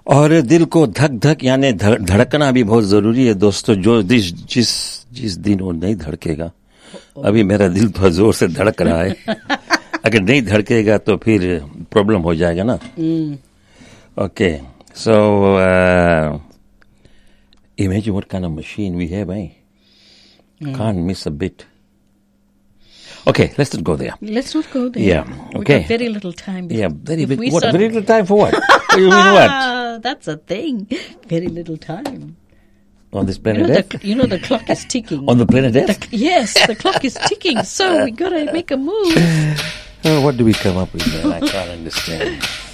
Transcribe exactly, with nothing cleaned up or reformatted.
और दिल को धक धक यानी धड़कना भी बहुत जरूरी है दोस्तों. जो जिस जिस जिस दिन वो नहीं धड़केगा, अभी मेरा दिल बहुत जोर से धड़क रहा है. अगर नहीं धड़केगा तो फिर प्रॉब्लम हो जाएगा ना. Okay, so imagine what kind of machine we have, eh? Mm. Can't miss a bit. Okay, let's not go there. Let's not go there. Yeah, okay. We've got very little time. Yeah, very, very, what, start... very little time for what? What do you mean what? That's a thing. Very little time. On this planet you know, Earth? The, you know the clock is ticking. On the planet Earth? The, yes, the clock is ticking, so we got to make a move. Oh, what do we come up with, man? I can't understand.